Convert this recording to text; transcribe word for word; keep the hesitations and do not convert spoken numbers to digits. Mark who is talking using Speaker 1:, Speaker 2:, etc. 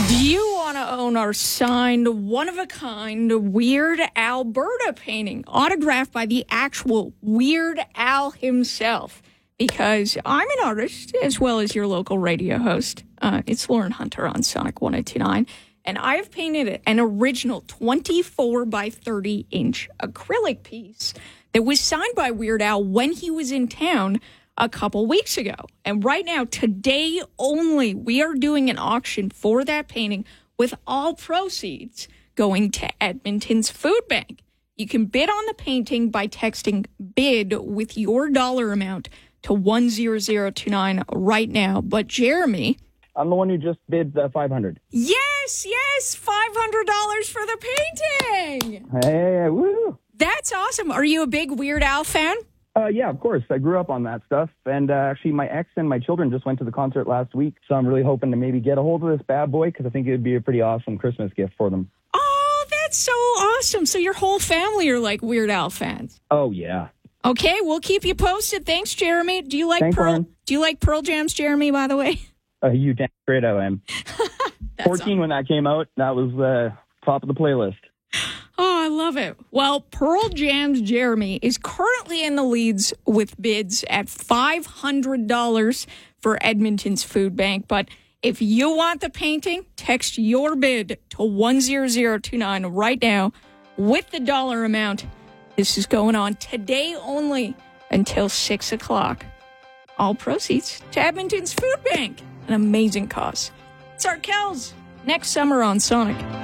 Speaker 1: Do you want to own our signed, one-of-a-kind Weird Alberta painting autographed by the actual Weird Al himself? Because I'm an artist as well as your local radio host. Uh, it's Lauren Hunter on Sonic one oh two nine. And I've painted an original twenty-four by thirty inch acrylic piece that was signed by Weird Al when he was in town a couple weeks ago. And right now, today only, we are doing an auction for that painting with all proceeds going to Edmonton's Food Bank. You can bid on the painting by texting bid with your dollar amount to one zero zero two nine right now. But Jeremy...
Speaker 2: I'm the one who just bid the five hundred dollars.
Speaker 1: Yes, yes, five hundred dollars for the painting.
Speaker 2: Hey, woo.
Speaker 1: That's awesome. Are you a big Weird Al fan?
Speaker 2: Uh, yeah, of course. I grew up on that stuff. And uh, actually, my ex and my children just went to the concert last week. So I'm really hoping to maybe get a hold of this bad boy because I think it would be a pretty awesome Christmas gift for them.
Speaker 1: Oh, that's so awesome. So your whole family are like Weird Al fans.
Speaker 2: Oh, yeah.
Speaker 1: Okay, we'll keep you posted. Thanks, Jeremy. Do you like
Speaker 2: Thanks,
Speaker 1: Pearl?
Speaker 2: Lauren.
Speaker 1: Do you like Pearl Jams, Jeremy, by the way?
Speaker 2: Uh, you damn straight I am. fourteen
Speaker 1: awesome.
Speaker 2: When that came out, that was the uh, top of the playlist.
Speaker 1: Oh, I love it. Well, Pearl Jam's Jeremy is currently in the leads with bids at five hundred dollars for Edmonton's Food Bank. But if you want the painting, text your bid to one zero zero two nine right now with the dollar amount. This is going on today only until six o'clock. All proceeds to Edmonton's Food Bank. An amazing cause. It's Arkells next summer on Sonic.